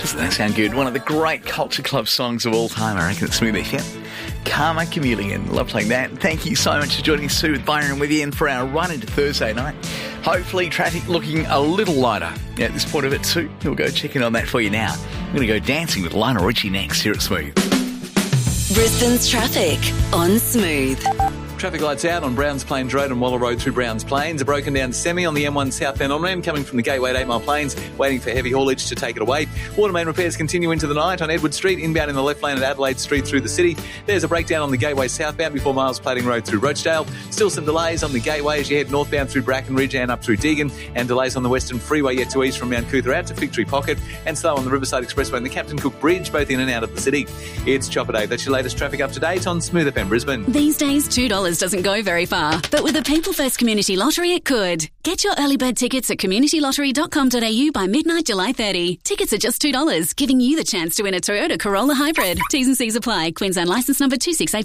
Doesn't that sound good? One of the great Culture Club songs of all time, I reckon. It's Smooth FM. Karma Chameleon. Love playing that. Thank you so much for joining us, Sue, with Byron with you in for our run into Thursday night. Hopefully traffic looking a little lighter at this point of it too. We'll go check in on that for you now. I'm going to go dancing with Lionel Richie next here at Smooth. Brisbane's traffic on Smooth. Traffic lights out on Browns Plains Road and Waller Road through Browns Plains. A broken down semi on the M1 southbound on-ramp coming from the Gateway at 8 Mile Plains, waiting for heavy haulage to take it away. Water main repairs continue into the night on Edward Street, inbound in the left lane at Adelaide Street through the city. There's a breakdown on the Gateway southbound before Miles Plating Road through Rochdale. Still some delays on the Gateway as you head northbound through Brackenridge and up through Deagon, and delays on the Western Freeway yet to ease from Mount Cootha out to Fig Tree Pocket, and slow on the Riverside Expressway and the Captain Cook Bridge, both in and out of the city. It's Chopper Day. That's your latest traffic up to date on Smooth FM Brisbane. These days, $2 doesn't go very far, but with the People First Community Lottery, it could. Get your early bird tickets at communitylottery.com.au by midnight July 30. Tickets are just $2, giving you the chance to win a Toyota Corolla Hybrid. T's and C's apply. Queensland licence number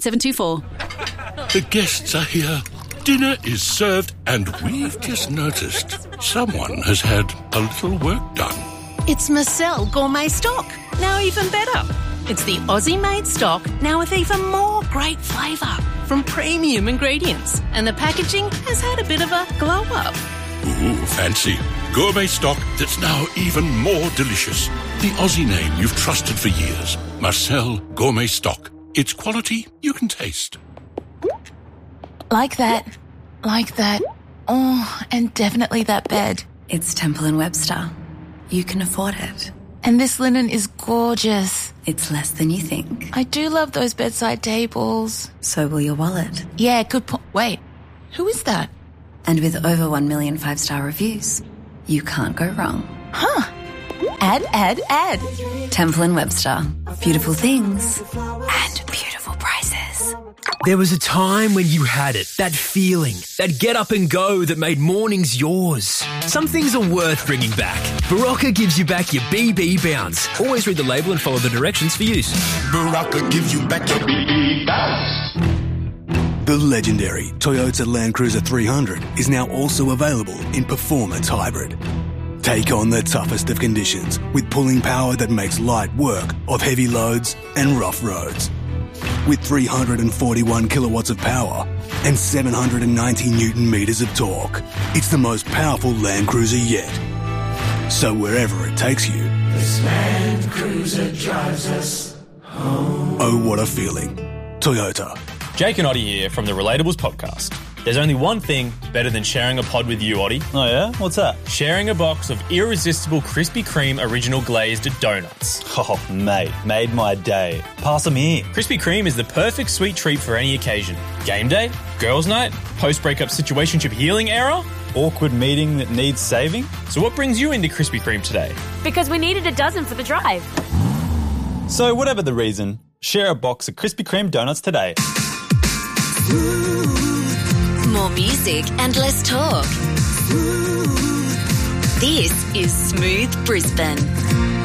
268724. The guests are here. Dinner is served, and we've just noticed someone has had a little work done. It's Marcel Gourmet Stock, now even better. It's the Aussie-made stock, now with even more great flavour from premium ingredients. And the packaging has had a bit of a glow-up. Ooh, fancy. Gourmet stock that's now even more delicious. The Aussie name you've trusted for years. Marcel Gourmet Stock. It's quality you can taste. Like that. Like that. Oh, and definitely that bed. It's Temple & Webster. You can afford it. And this linen is gorgeous. It's less than you think. I do love those bedside tables. So will your wallet. Yeah, good point. Wait, who is that? And with over 1 million 5-star reviews, you can't go wrong. Huh. Add. Temple & Webster. Beautiful things and beautiful prices. There was a time when you had it, that feeling, that get up and go that made mornings yours. Some things are worth bringing back. Barocca gives you back your BB Bounce. Always read the label and follow the directions for use. Barocca gives you back your BB Bounce. The legendary Toyota Land Cruiser 300 is now also available in Performance Hybrid. Take on the toughest of conditions with pulling power that makes light work of heavy loads and rough roads. With 341 kilowatts of power and 790 newton meters of torque, it's the most powerful Land Cruiser yet. So wherever it takes you, this Land Cruiser drives us home. Oh, what a feeling. Toyota. Jake and Oddie here from the Relatables podcast. There's only one thing better than sharing a pod with you, Oddie. Oh yeah? What's that? Sharing a box of irresistible Krispy Kreme original glazed donuts. Oh, mate, made my day. Pass them here. Krispy Kreme is the perfect sweet treat for any occasion. Game day, girls' night, post-breakup situationship healing era, awkward meeting that needs saving. So what brings you into Krispy Kreme today? Because we needed a dozen for the drive. So whatever the reason, share a box of Krispy Kreme donuts today. More music and less talk. This is Smooth Brisbane.